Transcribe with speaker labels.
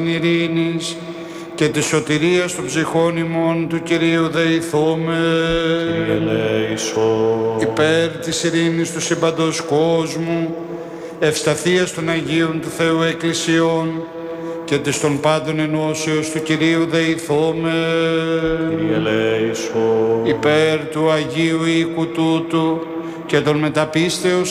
Speaker 1: ειρήνης και της σωτηρίας των ψυχών ημών του Κυρίου δεηθώμε.
Speaker 2: Κύριε ελέησον.
Speaker 1: Υπέρ της ειρήνης του σύμπαντος κόσμου, ευσταθίας των Αγίων του Θεού Εκκλησιών και της των πάντων ενώσεως του Κυρίου δεηθώμε.
Speaker 2: Κύριε ελέησον.
Speaker 1: Υπέρ του Αγίου οίκου τούτου και των μεταπίστεως